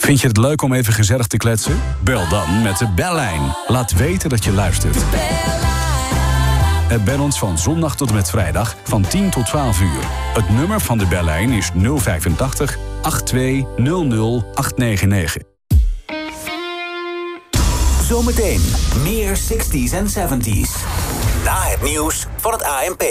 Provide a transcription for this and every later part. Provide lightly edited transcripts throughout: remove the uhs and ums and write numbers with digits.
Vind je het leuk om even gezellig te kletsen? Bel dan met de bellijn. Laat weten dat je luistert. Bel ons van zondag tot en met vrijdag van 10 tot 12 uur. Het nummer van de bellijn is 085 8200 899. Zometeen meer 60s en 70s. Na het nieuws van het ANP.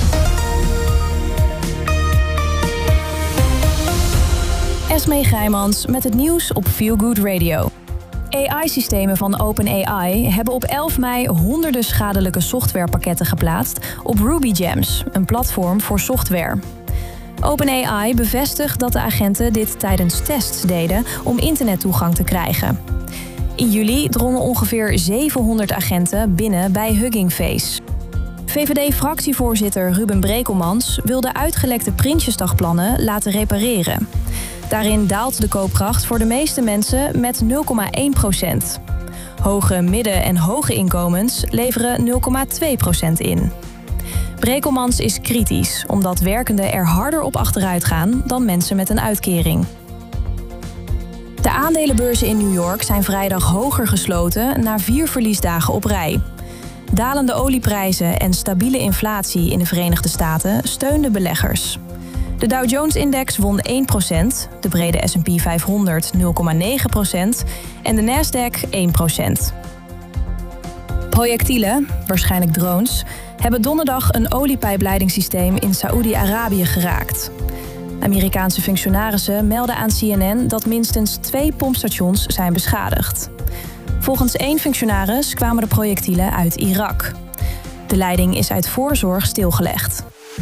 Esmee Grijmans met het nieuws op Feel Good Radio. AI-systemen van OpenAI hebben op 11 mei honderden schadelijke softwarepakketten geplaatst op RubyGems, een platform voor software. OpenAI bevestigt dat de agenten dit tijdens tests deden om internettoegang te krijgen. In juli drongen ongeveer 700 agenten binnen bij Hugging Face. VVD-fractievoorzitter Ruben Brekelmans wil de uitgelekte Prinsjesdagplannen laten repareren. Daarin daalt de koopkracht voor de meeste mensen met 0,1%. Hoge, midden- en hoge inkomens leveren 0,2% in. Brekelmans is kritisch, omdat werkenden er harder op achteruit gaan dan mensen met een uitkering. De aandelenbeurzen in New York zijn vrijdag hoger gesloten na 4 verliesdagen op rij. Dalende olieprijzen en stabiele inflatie in de Verenigde Staten steunden beleggers. De Dow Jones-index won 1%, de brede S&P 500 0,9% en de Nasdaq 1%. Projectielen, waarschijnlijk drones, hebben donderdag een oliepijpleidingssysteem in Saoedi-Arabië geraakt. Amerikaanse functionarissen melden aan CNN dat minstens 2 pompstations zijn beschadigd. Volgens 1 functionaris kwamen de projectielen uit Irak. De leiding is uit voorzorg stilgelegd.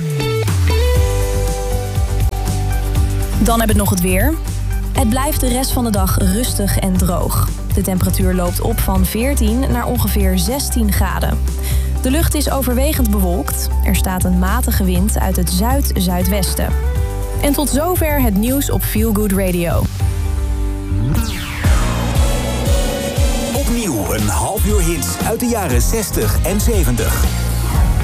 Dan hebben we nog het weer. Het blijft de rest van de dag rustig en droog. De temperatuur loopt op van 14 naar ongeveer 16 graden. De lucht is overwegend bewolkt. Er staat een matige wind uit het zuid-zuidwesten. En tot zover het nieuws op Feel Good Radio. Opnieuw een half uur hits uit de jaren 60 en 70.